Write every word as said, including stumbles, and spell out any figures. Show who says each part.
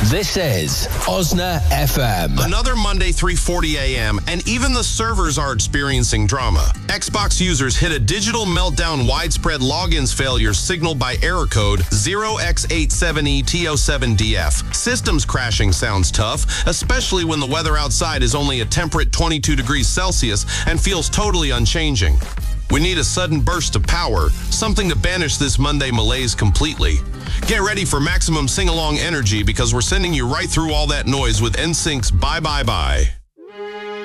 Speaker 1: This is Osna F M.
Speaker 2: Another Monday, three forty a m, and even the servers are experiencing drama. Xbox users hit a digital meltdown widespread logins failure signaled by error code zero x eight seven E T zero seven D F. Systems crashing sounds tough, especially when the weather outside is only a temperate twenty-two degrees Celsius and feels totally unchanging. We need a sudden burst of power, something to banish this Monday malaise completely. Get ready for maximum sing-along energy because we're sending you right through all that noise with N Sync's Bye Bye Bye.